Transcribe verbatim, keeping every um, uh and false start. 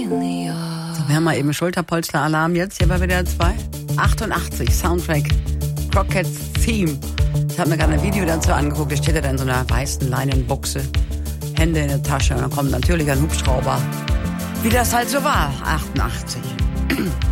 So, wir haben mal eben Schulterpolster-Alarm jetzt hier bei W D R zwei. achtundachtzig, Soundtrack, Crockett Theme. Ich habe mir gerade ein Video dazu angeguckt, da steht er da in so einer weißen Leinenbuchse, Hände in der Tasche und dann kommt natürlich ein Hubschrauber. Wie das halt so war, achtundachtzig.